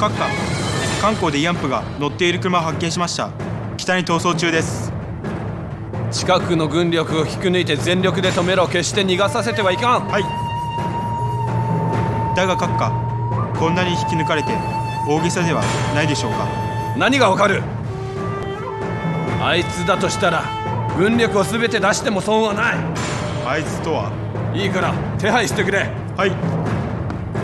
閣下、漢光で慰安婦が乗っている車を発見しました。北に逃走中です。 近くの軍力を引き抜いて全力で止めろ。決して逃がさせてはいかん。 はい。だが閣下、こんなに引き抜かれて大げさではないでしょうか。 何がわかる。あいつだとしたら軍力を全て出しても損はない。 あいつとは。 いいから手配してくれ。 はい。